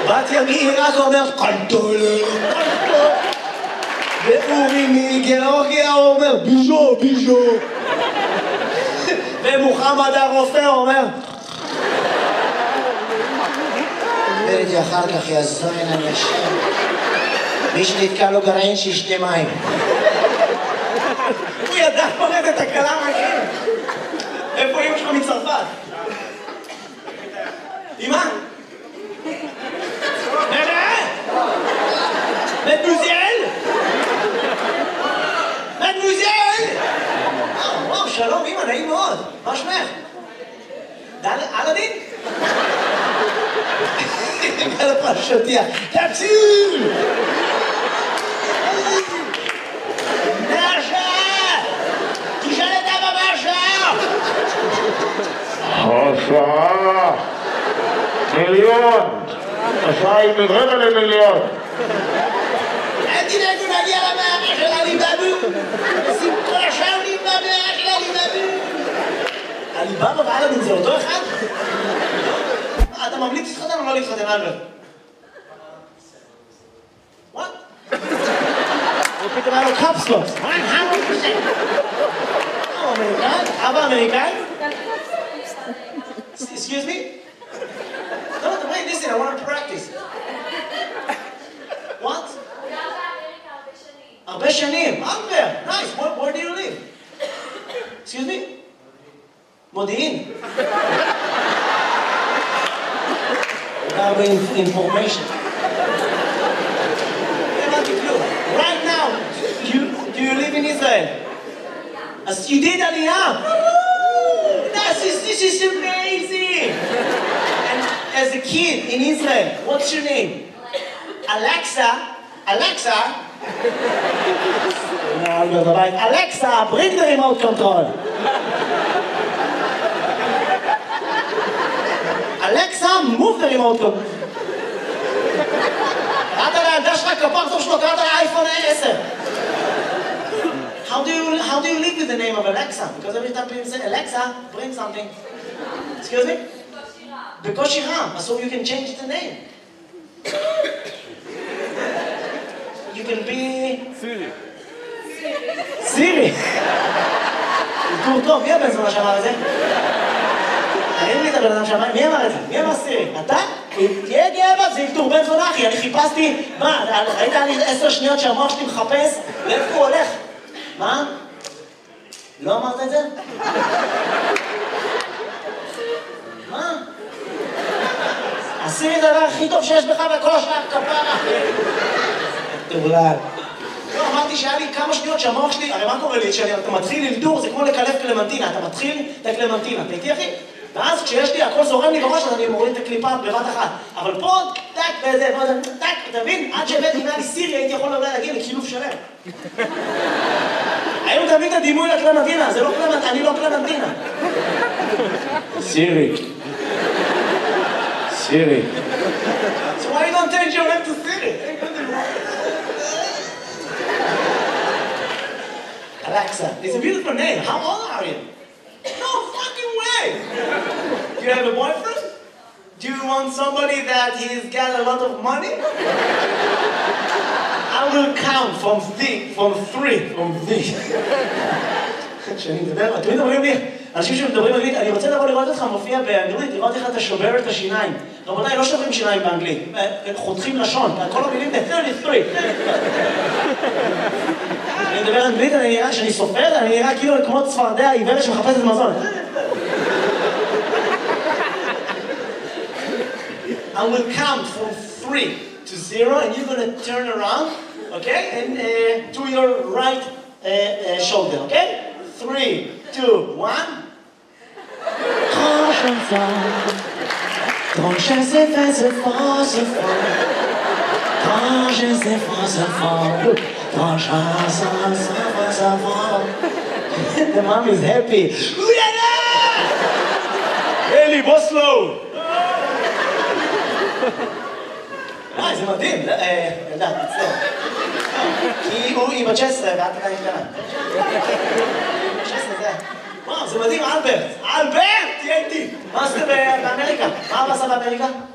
בת ימי רק אומר קלטול, ואורי מגיאורגיה אומר ביז'ו, ביז'ו. ומוחמד הרופא אומר וראיתי אחר כך יזוין אני אשם מי שנתקע לו גרעין שישתה מים. הוא ידע פרד את הקלה מהכיר. איפה אמא שלך מצרפת? אמא? מדמוזל? מדמוזל? וואו, שלום אמא, נעים מאוד. מה שמך? אלאדין? על הפרשותיה. תציל! מרשה! תשאל את אבא מרשה! השעה! מיליון! השעה היא מרבע למיליון! אל תדאגו נגיע למערה של עליבאבו! שמחה שעולים במערה של עליבאבו! עליבאבו ואלאדין זה אותו אחד? אתה ממליץ להתחתן או לא להתחתן, אלברט? What? הוא פתאום היה לו קפסלוס. הוא אמריקאי? אבא אמריקאי? Excuse me? No, wait, listen, I want to practice. What? הרבה שנים. Albert, nice. Where do you live? Excuse me? מודיעין. Information. Right now, do you live in Israel? As you did Aliyah. This is amazing. And as a kid in Israel, what's your name? Alexa. Alexa. Alexa, bring the remote control. Alexa, move the remote control. קראת לילדה שלך כפרצוף שלו, קראת לאייפון 10. How do you live with the name of Alexa? Because every time people say, Alexa, bring something. Excuse me? בקושי רם. So you can change the name. You can be... סירי. סירי. סיפור טוב, מי הבן זונה שאמר את זה? אין לי את הבן אדם שאמר, מי אמר את זה? מי אמר סירי? אתה? תהיה גאה בה, זה ילתור בן זונה אחי, אני חיפשתי, מה, ראית לי 10 שניות שהמוח שלי מחפש? לאיפה הוא הולך? מה? לא אמרת את זה? מה? הסירי זה הדבר הכי טוב שיש בך וכל השאר כפרה. תאולל. לא, אמרתי שהיה לי כמה שניות שהמוח שלי, הרי מה קורה לי? כשאתה מתחיל ללתור, זה כמו לקלף קלמנטינה, אתה מתחיל את הקלמנטינה, אתה איתי אחי? ואז כשיש לי, הכל זורם לי בראש, אז אני מוריד את הקליפה בבת אחת. אבל פה, טק וזה, טק, אתה מבין? עד שהבאתי אם היה לי סירי, הייתי יכול אולי להגיע לקילוף שלם. היום תמיד את הדימוי לקלמנטינה, זה לא קלמנטינה, אני לא קלמנטינה. סירי. סירי. So why don't change your name to Siri? Alexa, it's a beautiful name. How old are you? No fucking way! Do you have a boyfriend? Do you want somebody that he's got a lot of money? I will count from three. שאני מדבר, תמיד אומרים לי, אנשים שמדברים אנגלית, אני רוצה לבוא לראות אותך מופיע באנגלית, לראות איך אתה שובר את השיניים. רבותיי, לא שוברים שיניים באנגלית, חותכים לשון, כל המילים זה 33. אני מדבר אנגלית, אני נראה שאני סופר, אני נראה כאילו כמו צפרדע עיוורת שמחפשת מזון. I will count from 3 to 0 and you're going to turn around, okay? And to your right shoulder, okay? 3, 2, 1. Grand chanson, grand chanson, grand chanson. The mom is happy. Eli, בוא slow. זה מדהים, ילדה, תצטער. כי היא בת 16 ואת עדיין קטנה. 16 זה. וואו, זה מדהים, אלברט. אלברט, תהיה איתי. מה עשית באמריקה? מה עשה באמריקה?